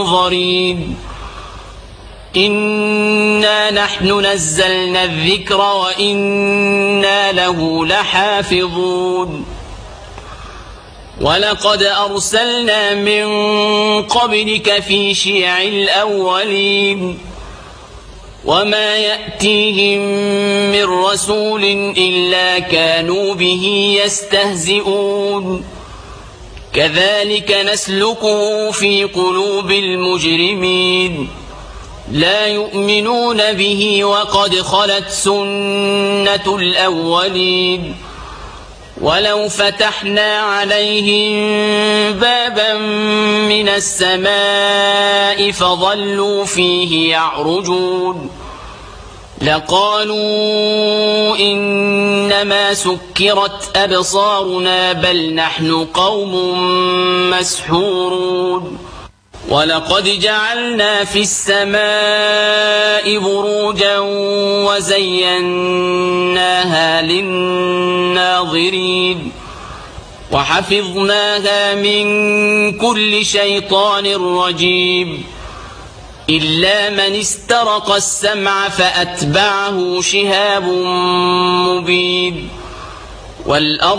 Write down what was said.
منظرين إنا نحن نزلنا الذكر وإنا له لحافظون ولقد أرسلنا من قبلك في شيع الأولين وما يأتيهم من رسول إلا كانوا به يستهزئون كذلك نسلكه في قلوب المجرمين لا يؤمنون به وقد خلت سنة الأولين ولو فتحنا عليهم بابا من السماء فظلوا فيه يعرجون لقالوا إنما سكرت أبصارنا بل نحن قوم مسحورون ولقد جعلنا في السماء بروجا وزيناها للناظرين وحفظناها من كل شيطان رجيم إلا من استرق السمع فأتبعه شهاب مبين والأرض